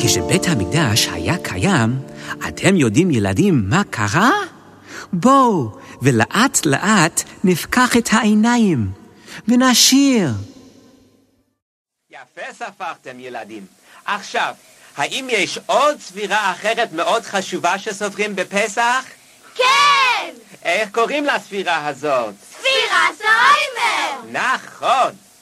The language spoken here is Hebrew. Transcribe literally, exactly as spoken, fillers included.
כשבית המקדש היה קיים, אתם יודעים ילדים מה קרה? בואו, ולאט לאט נפקח את העיניים, ונשיר. יפה ספרתם ילדים. עכשיו, האם יש עוד ספירה אחרת מאוד חשובה שסופרים בפסח? כן! איך קוראים לספירה הזאת? ספירת העומר! נכון!